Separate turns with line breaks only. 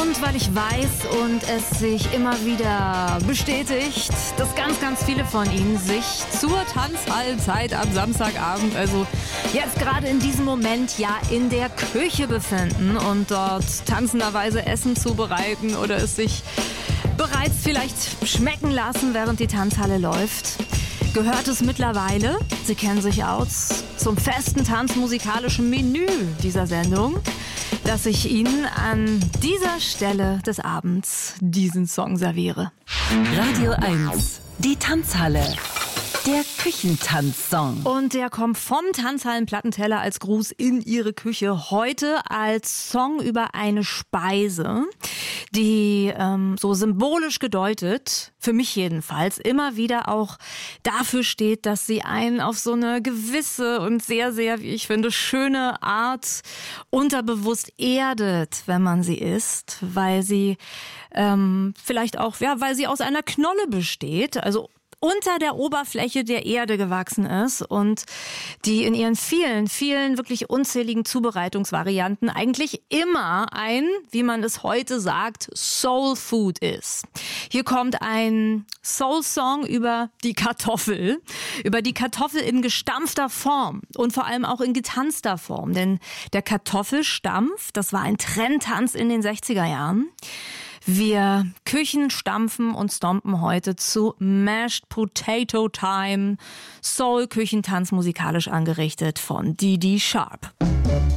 Und weil ich weiß und es sich immer wieder bestätigt, dass ganz, ganz viele von Ihnen sich zur Tanzhallenzeit am Samstagabend, also jetzt gerade in diesem Moment, ja in der Küche befinden und dort tanzenderweise Essen zubereiten oder es sich bereits vielleicht schmecken lassen, während die Tanzhalle läuft. Gehört es mittlerweile, Sie kennen sich aus, zum festen tanzmusikalischen Menü dieser Sendung, dass ich Ihnen an dieser Stelle des Abends diesen Song serviere.
Radio 1, die Tanzhalle. Der Küchentanzsong.
Und der kommt vom Tanzhallenplattenteller als Gruß in Ihre Küche. Heute als Song über eine Speise, die so symbolisch gedeutet, für mich jedenfalls, immer wieder auch dafür steht, dass sie einen auf so eine gewisse und sehr, sehr, wie ich finde, schöne Art unterbewusst erdet, wenn man sie isst, weil sie vielleicht auch, ja, weil sie aus einer Knolle besteht, also unter der Oberfläche der Erde gewachsen ist und die in ihren vielen, vielen wirklich unzähligen Zubereitungsvarianten eigentlich immer ein, wie man es heute sagt, Soul Food ist. Hier kommt ein Soul-Song über die Kartoffel in gestampfter Form und vor allem auch in getanzter Form, denn der Kartoffelstampf, das war ein Trendtanz in den 60er Jahren. Wir Küchenstampfen und stompen heute zu Mashed Potato Time, Soul-Küchentanz musikalisch angerichtet von Dee Dee Sharp.